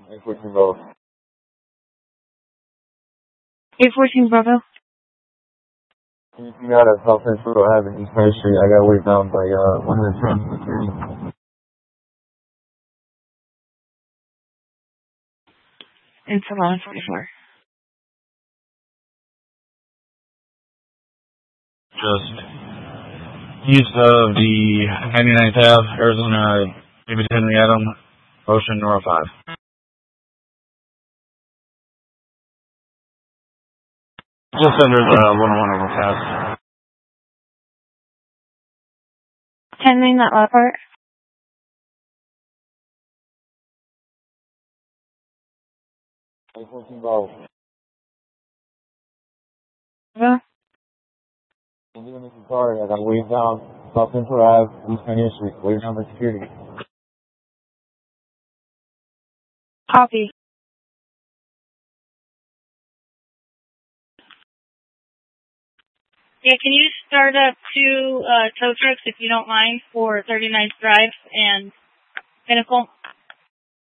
814 Bravo. 814 Bravo. Can you see me out at South Central Avenue, East Main Street? I got waved down by one of the traffic security. It's 11:44. Just east of the 99th Ave, Arizona, David Henry Adam, Ocean North 5. Just under the 101 overpass. Can you name that last part? Bravo. Bravo. I'm doing this car. I got waved down South Central Ave, East Main Street, waved down by security. Copy. Yeah, can you start up two tow trucks, if you don't mind, for 39th Drive and Pinnacle?